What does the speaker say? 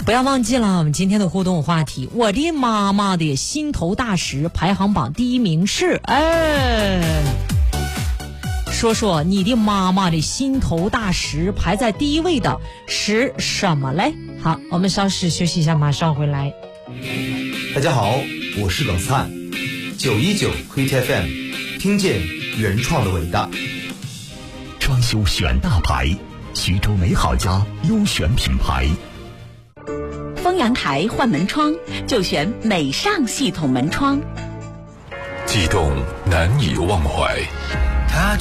不要忘记了我们今天的互动话题，我的妈妈的心头大石排行榜第一名是，说说你的妈妈的心头大石排在第一位的是什么嘞？好，我们稍事休息一下，马上回来。 大家好，我是冷灿，919 Hit FM， 听见原创的伟大。 装修选大牌，徐州美好家优选品牌。 丰阳台换门窗就选美尚系统门窗， 激动难以忘怀。